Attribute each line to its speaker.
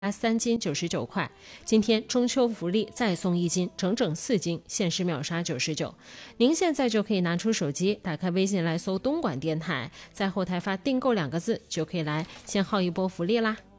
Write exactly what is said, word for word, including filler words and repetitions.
Speaker 1: 三斤九十九块。今天中秋福利再送一斤，整整四斤，限时秒杀九十九。您现在就可以拿出手机，打开微信来搜东莞电台，在后台发订购两个字，就可以来先薅一波福利啦。